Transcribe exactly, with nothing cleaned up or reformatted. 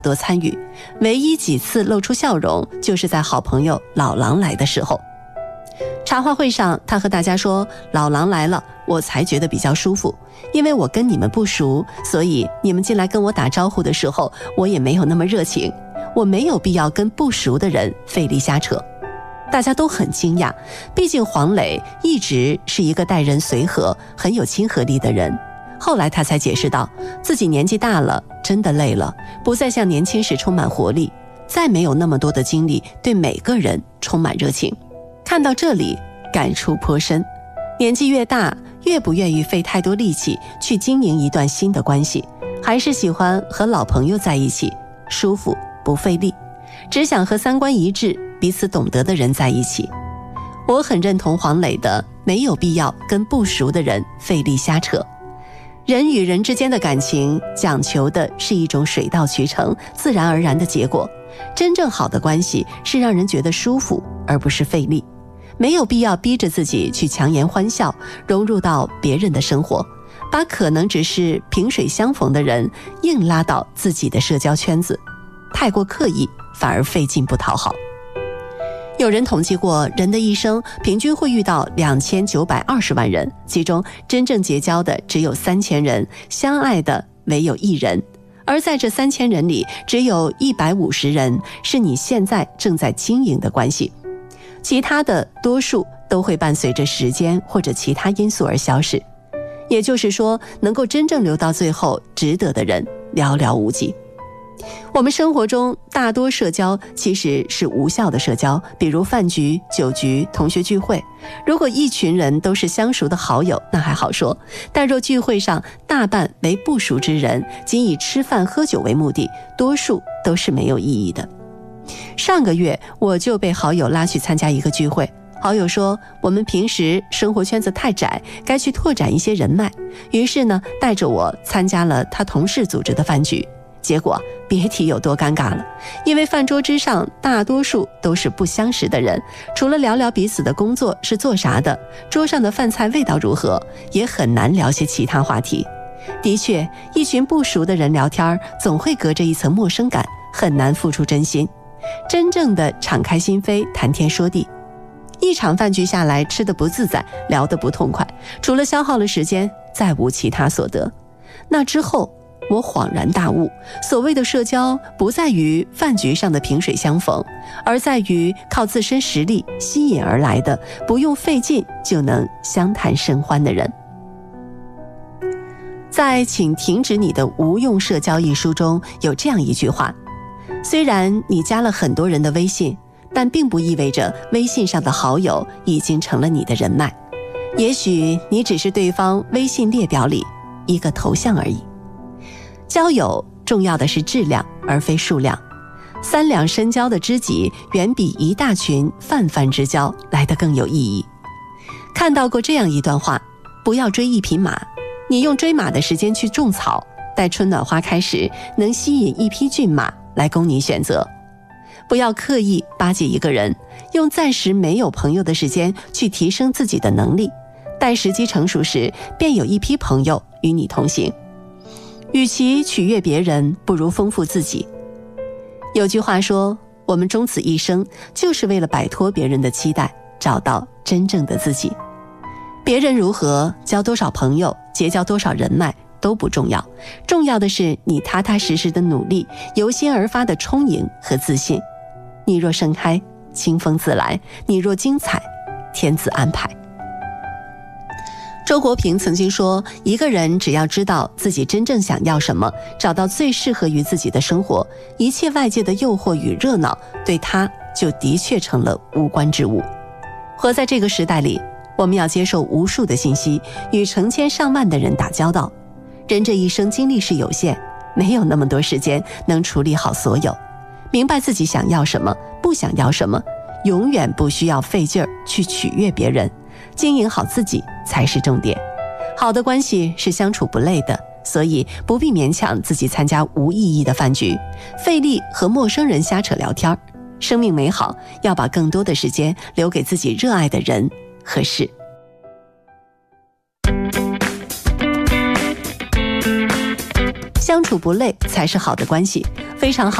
多参与，唯一几次露出笑容，就是在好朋友老狼来的时候。茶话会上，他和大家说，老狼来了，我才觉得比较舒服，因为我跟你们不熟，所以你们进来跟我打招呼的时候，我也没有那么热情，我没有必要跟不熟的人费力瞎扯。大家都很惊讶，毕竟黄磊一直是一个待人随和、很有亲和力的人。后来他才解释到，自己年纪大了，真的累了，不再像年轻时充满活力，再没有那么多的精力对每个人充满热情。看到这里，感触颇深。年纪越大，越不愿意费太多力气去经营一段新的关系，还是喜欢和老朋友在一起，舒服不费力，只想和三观一致、彼此懂得的人在一起。我很认同黄磊的，没有必要跟不熟的人费力瞎扯。人与人之间的感情讲求的是一种水到渠成、自然而然的结果。真正好的关系是让人觉得舒服，而不是费力。没有必要逼着自己去强颜欢笑，融入到别人的生活，把可能只是萍水相逢的人硬拉到自己的社交圈子，太过刻意，反而费劲不讨好。有人统计过，人的一生平均会遇到两千九百二十万人，其中真正结交的只有三千人，相爱的唯有一人。而在这三千人里，只有一百五十人是你现在正在经营的关系，其他的多数都会伴随着时间或者其他因素而消失。也就是说，能够真正留到最后值得的人寥寥无几。我们生活中大多社交其实是无效的社交，比如饭局、酒局、同学聚会。如果一群人都是相熟的好友，那还好说，但若聚会上大半为不熟之人，仅以吃饭喝酒为目的，多数都是没有意义的。上个月我就被好友拉去参加一个聚会，好友说我们平时生活圈子太窄，该去拓展一些人脉，于是呢带着我参加了他同事组织的饭局。结果别提有多尴尬了，因为饭桌之上大多数都是不相识的人，除了聊聊彼此的工作是做啥的，桌上的饭菜味道如何，也很难聊些其他话题。的确，一群不熟的人聊天总会隔着一层陌生感，很难付出真心，真正的敞开心扉，谈天说地。一场饭局下来，吃得不自在，聊得不痛快，除了消耗了时间，再无其他所得。那之后我恍然大悟，所谓的社交不在于饭局上的萍水相逢，而在于靠自身实力吸引而来的，不用费劲就能相谈甚欢的人。在《请停止你的无用社交》一书中有这样一句话，虽然你加了很多人的微信，但并不意味着微信上的好友已经成了你的人脉，也许你只是对方微信列表里一个头像而已。交友重要的是质量而非数量，三两深交的知己远比一大群泛泛之交来得更有意义。看到过这样一段话，不要追一匹马，你用追马的时间去种草，待春暖花开时能吸引一匹骏马来供你选择。不要刻意巴结一个人，用暂时没有朋友的时间去提升自己的能力，待时机成熟时便有一批朋友与你同行。与其取悦别人，不如丰富自己。有句话说，我们终此一生就是为了摆脱别人的期待，找到真正的自己。别人如何，交多少朋友，结交多少人脉都不重要，重要的是你踏踏实实的努力，由心而发的充盈和自信。你若盛开，清风自来；你若精彩，天自安排。周国平曾经说，一个人只要知道自己真正想要什么，找到最适合于自己的生活，一切外界的诱惑与热闹对他就的确成了无关之物。活在这个时代里，我们要接受无数的信息，与成千上万的人打交道。人这一生精力是有限，没有那么多时间能处理好所有。明白自己想要什么，不想要什么，永远不需要费劲儿去取悦别人，经营好自己才是重点。好的关系是相处不累的，所以不必勉强自己参加无意义的饭局，费力和陌生人瞎扯聊天。生命美好，要把更多的时间留给自己热爱的人和事。相处处不累才是好的关系，非常好。